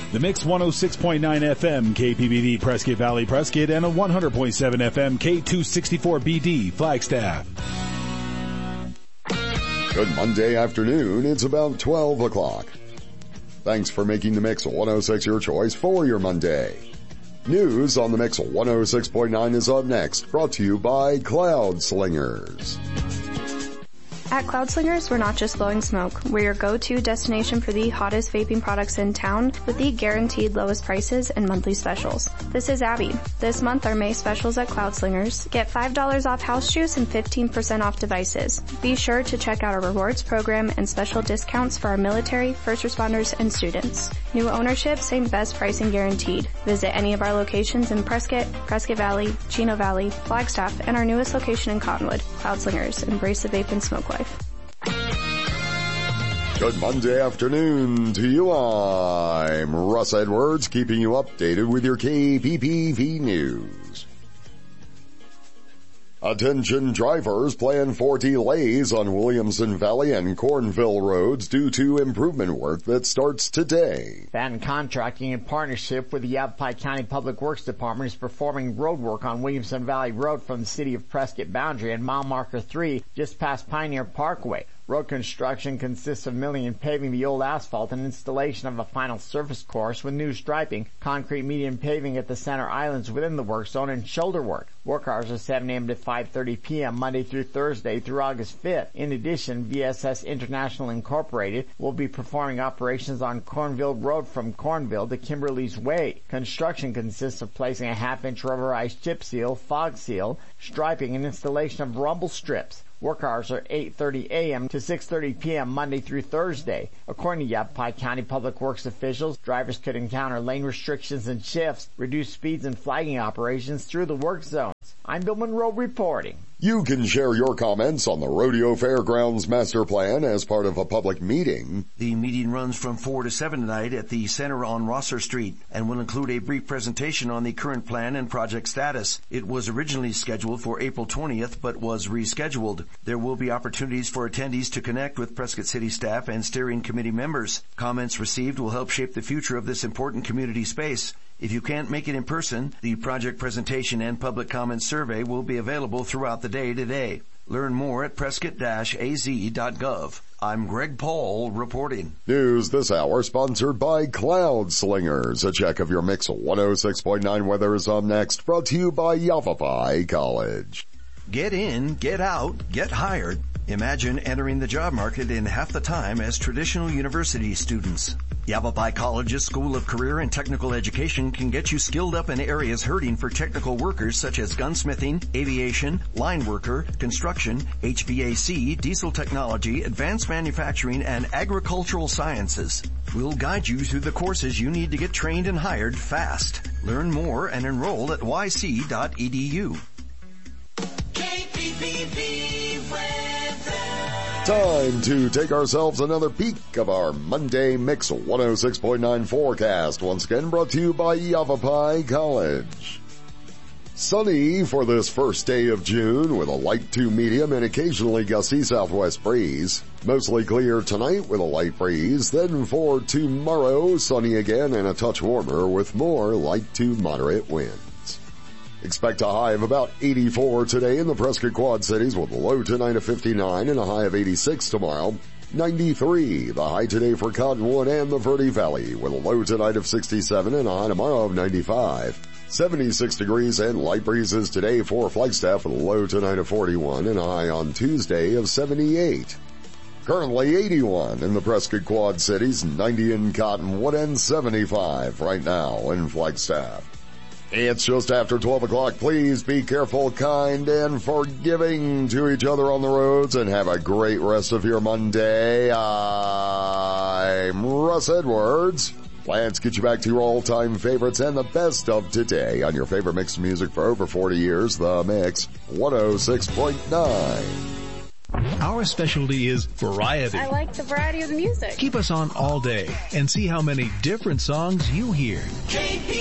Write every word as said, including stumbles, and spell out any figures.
The Mix one oh six point nine F M, K P B D, Prescott Valley, Prescott, and a one hundred point seven F M, K two sixty-four B D, Flagstaff. Good Monday afternoon. It's about twelve o'clock. Thanks for making the Mix one oh six your choice for your Monday. News on the Mix one oh six point nine is up next, brought to you by Cloud Slingers. At Cloud Slingers, we're not just blowing smoke. We're your go-to destination for the hottest vaping products in town with the guaranteed lowest prices and monthly specials. This is Abby. This month, our May specials at Cloud Slingers. Get five dollars off house juice and fifteen percent off devices. Be sure to check out our rewards program and special discounts for our military, first responders, and students. New ownership, same best pricing guaranteed. Visit any of our locations in Prescott, Prescott Valley, Chino Valley, Flagstaff, and our newest location in Cottonwood. Cloud Slingers. Embrace the vape and smoke life. Good Monday afternoon to you. I'm Russ Edwards, keeping you updated with your K P P V news. Attention drivers, plan for delays on Williamson Valley and Cornville roads due to improvement work that starts today. Batten Contracting, in partnership with the Yavapai County Public Works Department, is performing road work on Williamson Valley Road from the city of Prescott boundary and mile marker three just past Pioneer Parkway. Road construction consists of milling and paving the old asphalt and installation of a final surface course with new striping, concrete median paving at the center islands within the work zone, and shoulder work. Work hours are seven a.m. to five thirty p.m. Monday through Thursday through August fifth. In addition, V S S International Incorporated will be performing operations on Cornville Road from Cornville to Kimberly's Way. Construction consists of placing a half-inch rubberized chip seal, fog seal, striping, and installation of rumble strips. Work hours are eight thirty a.m. to six thirty p.m. Monday through Thursday. According to Yavapai County Public Works officials, drivers could encounter lane restrictions and shifts, reduced speeds, and flagging operations through the work zones. I'm Bill Monroe reporting. You can share your comments on the Rodeo Fairgrounds Master Plan as part of a public meeting. The meeting runs from four to seven tonight at the Center on Rosser Street and will include a brief presentation on the current plan and project status. It was originally scheduled for April twentieth but was rescheduled. There will be opportunities for attendees to connect with Prescott City staff and steering committee members. Comments received will help shape the future of this important community space. If you can't make it in person, the project presentation and public comment survey will be available throughout the day today. Learn more at prescott dash a z dot gov. I'm Greg Paul reporting. News this hour sponsored by Cloud Slingers. A check of your Mix one oh six point nine weather is up next, brought to you by Yavapai College. Get in, get out, get hired. Imagine entering the job market in half the time as traditional university students. Yavapai College's School of Career and Technical Education can get you skilled up in areas hurting for technical workers such as gunsmithing, aviation, line worker, construction, H V A C, diesel technology, advanced manufacturing, and agricultural sciences. We'll guide you through the courses you need to get trained and hired fast. Learn more and enroll at y c dot e d u. K P P V weather. Time to take ourselves another peek of our Monday Mix one oh six point nine forecast. Once again brought to you by Yavapai College. Sunny for this first day of June with a light to medium and occasionally gusty southwest breeze. Mostly clear tonight with a light breeze. Then for tomorrow, sunny again and a touch warmer with more light to moderate winds. Expect a high of about eighty-four today in the Prescott Quad Cities with a low tonight of fifty-nine and a high of eighty-six tomorrow. ninety-three, the high today for Cottonwood and the Verde Valley with a low tonight of sixty-seven and a high tomorrow of ninety-five. seventy-six degrees and light breezes today for Flagstaff with a low tonight of forty-one and a high on Tuesday of seventy-eight. Currently eighty-one in the Prescott Quad Cities, ninety in Cottonwood, and seventy-five right now in Flagstaff. It's just after twelve o'clock. Please be careful, kind, and forgiving to each other on the roads, and have a great rest of your Monday. I'm Russ Edwards. Let's get you back to your all-time favorites and the best of today on your favorite mixed music for over forty years, The Mix one oh six point nine. Our specialty is variety. I like the variety of the music. Keep us on all day and see how many different songs you hear. K P